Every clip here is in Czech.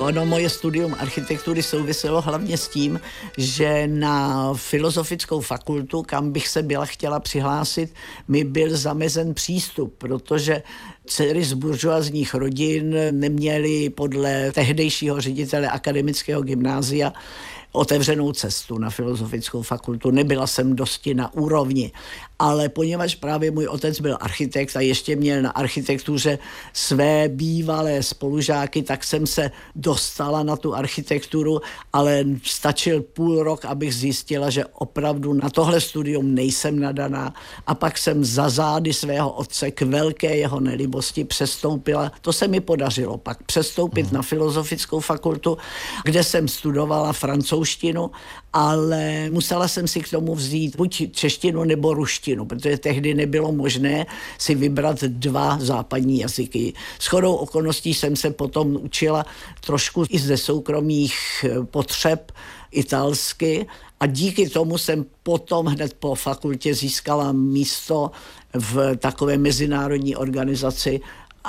Ono moje studium architektury souviselo hlavně s tím, že na filozofickou fakultu, kam bych se byla chtěla přihlásit, mi byl zamezen přístup, protože dcery z buržoazních rodin neměly podle tehdejšího ředitele akademického gymnázia otevřenou cestu na filozofickou fakultu. Nebyla jsem dosti na úrovni, ale poněvadž právě můj otec byl architekt a ještě měl na architektuře své bývalé spolužáky, tak jsem se dostala na tu architekturu, ale stačil půl rok, abych zjistila, že opravdu na tohle studium nejsem nadaná, a pak jsem za zády svého otce k velké jeho nelibosti přestoupila. To se mi podařilo pak přestoupit na filozofickou fakultu, kde jsem studovala francouzštinu, ale musela jsem si k tomu vzít buď češtinu nebo ruštinu, protože tehdy nebylo možné si vybrat dva západní jazyky. Shodou okolností jsem se potom učila trošku i ze soukromých potřeb italsky a díky tomu jsem potom hned po fakultě získala místo v takové mezinárodní organizaci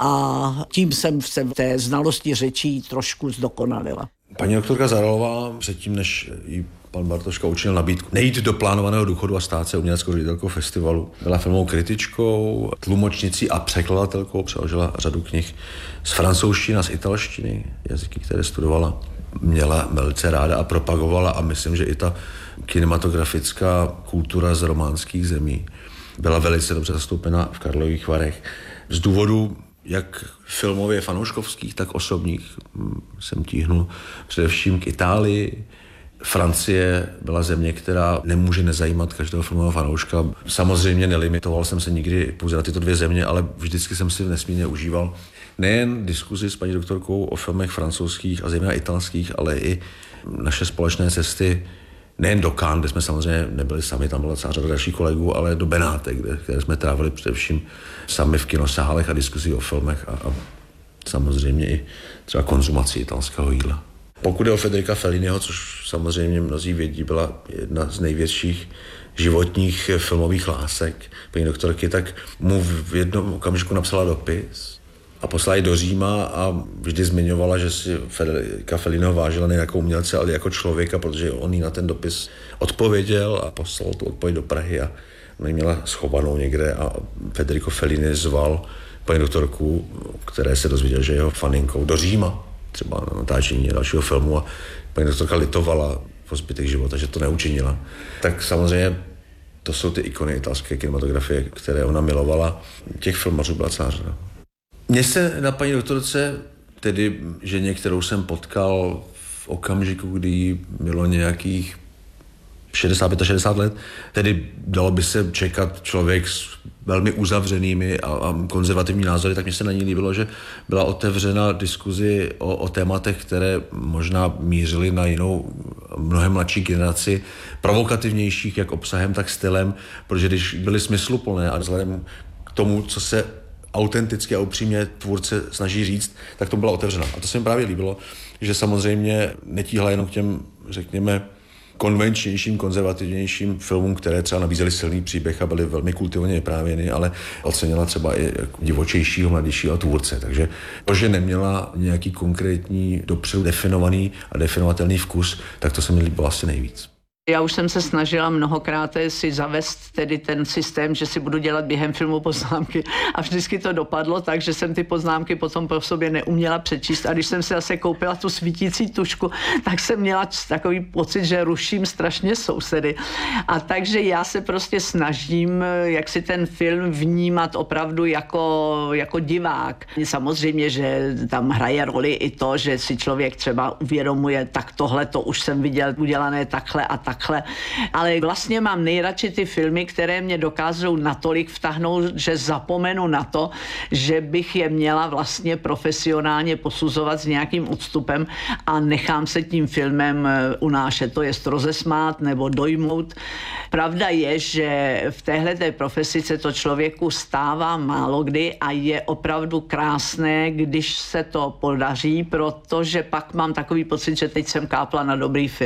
a tím jsem se v té znalosti řečí trošku zdokonalila. Paní doktorka Zaralová předtím, než jí pan Bartoška učinil nabídku nejít do plánovaného důchodu a stát se uměleckou ředitelkou festivalu, byla filmovou kritičkou, tlumočnicí a překladatelkou, přeložila řadu knih z francouzštiny a z italštiny, jazyky, které studovala, měla velice ráda a propagovala, a myslím, že i ta kinematografická kultura z románských zemí byla velice dobře zastoupena v Karlových Varech. Z důvodu jak filmově fanouškovských, tak osobních jsem tíhnul především k Itálii. Francie byla země, která nemůže nezajímat každého filmového fanouška. Samozřejmě nelimitoval jsem se nikdy pouze na tyto dvě země, ale vždycky jsem si nesmírně užíval nejen diskuzi s paní doktorkou o filmech francouzských a zejména italských, ale i naše společné cesty nejen do Cannes, kde jsme samozřejmě nebyli sami, tam byla celá řada dalších kolegů, ale do Benátek, kde jsme trávili především sami v kinosálech a diskuzi o filmech a samozřejmě i třeba konzumací italského jídla. Pokud je o Federica Felliniho, což samozřejmě mnozí vědí, byla jedna z největších životních filmových lásek paní doktorky, tak mu v jednom okamžiku napsala dopis a poslala ji do Říma a vždy zmiňovala, že si Federica Felliniho vážila ne jako umělce, ale jako člověka, protože on jí na ten dopis odpověděl a poslal tu odpověď do Prahy a ona ji měla schovanou někde a Federico Fellini zval paní doktorku, které se dozvěděl, že je jeho faninkou, do Říma, třeba na natáčení dalšího filmu, a paní doktorka litovala po zbytek života, že to neučinila. Tak samozřejmě to jsou ty ikony italské kinematografie, které ona milovala. Těch filmařů byla celá řada. Mně se na paní doktorce, tedy ženě, kterou jsem potkal v okamžiku, kdy jí bylo nějakých 65 let, tedy dalo by se čekat člověk s velmi uzavřenými a konzervativní názory, tak mně se na ní líbilo, že byla otevřena diskuzi o tématech, které možná mířily na jinou, mnohem mladší generaci, provokativnějších jak obsahem, tak stylem, protože když byly smysluplné a vzhledem k tomu, co se autenticky a upřímně tvůrce snaží říct, tak to byla otevřena. A to se mi právě líbilo, že samozřejmě netíhla jenom k těm, řekněme, konvenčnějším, konzervativnějším filmům, které třeba nabízely silný příběh a byly velmi kultivovaně vyprávěny, ale ocenila třeba i divočejšího, mladějšího tvůrce. Takže to, že neměla nějaký konkrétní, dopředu definovaný a definovatelný vkus, tak to se mi líbilo asi nejvíc. Já už jsem se snažila mnohokrát si zavést tedy ten systém, že si budu dělat během filmu poznámky a vždycky to dopadlo tak, že jsem ty poznámky potom po sobě neuměla přečíst a když jsem si zase koupila tu svítící tušku, tak jsem měla takový pocit, že ruším strašně sousedy. A takže já se prostě snažím, jak si ten film vnímat opravdu jako divák. Samozřejmě, že tam hraje roli i to, že si člověk třeba uvědomuje, tak tohle to už jsem viděl udělané takhle a tak. Ale vlastně mám nejradši ty filmy, které mě dokážou natolik vtáhnout, že zapomenu na to, že bych je měla vlastně profesionálně posuzovat s nějakým odstupem a nechám se tím filmem unášet, to jest rozesmát nebo dojmout. Pravda je, že v téhleté profesi se to člověku stává málo kdy a je opravdu krásné, když se to podaří, protože pak mám takový pocit, že teď jsem kápla na dobrý film.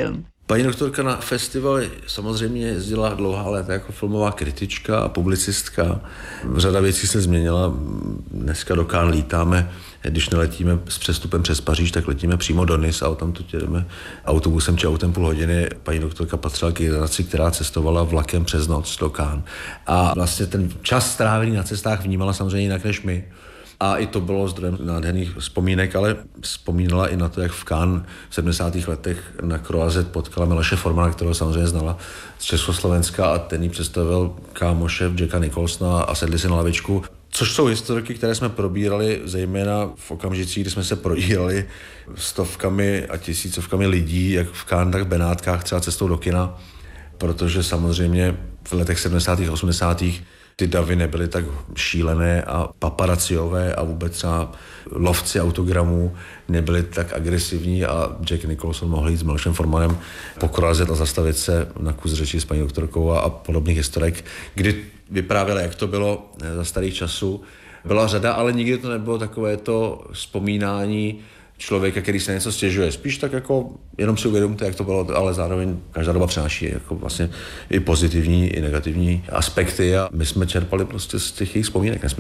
Paní doktorka na festival samozřejmě jezdila dlouhá léta jako filmová kritička a publicistka. Řada věcí se změnila. Dneska do Cannes lítáme, když neletíme s přestupem přes Paříž, tak letíme přímo do Nice a tamtud jedeme autobusem či autem půl hodiny. Paní doktorka patřila k generaci, která cestovala vlakem přes noc do Cannes. A vlastně ten čas strávený na cestách vnímala samozřejmě jinak než my. A i to bylo zdrojem nádherných vzpomínek, ale vzpomínala i na to, jak v Cannes v 70. letech na Croisette potkala Miloše Formana, kterého samozřejmě znala z Československa, a ten jí představil kámoše Jacka Nicholsona a sedli si na lavičku. Což jsou historiky, které jsme probírali zejména v okamžicích, kdy jsme se proírali stovkami a tisícovkami lidí, jak v Cannes, tak v Benátkách, třeba cestou do kina, protože samozřejmě v letech 70. a 80. ty davy nebyly tak šílené a paparaciové a vůbec třeba lovci autogramů nebyli tak agresivní a Jack Nicholson mohl jít s Milošem Formanem po Croisette a zastavit se na kus řeči s paní doktorkou a podobných historek, kdy vyprávěla, jak to bylo za starých časů. Byla řada, ale nikdy to nebylo takové to vzpomínání člověka, který se něco stěžuje. Spíš tak jako jenom si uvědomte, jak to bylo, ale zároveň každá doba přináší jako vlastně i pozitivní, i negativní aspekty a my jsme čerpali prostě z těch jejich vzpomínek.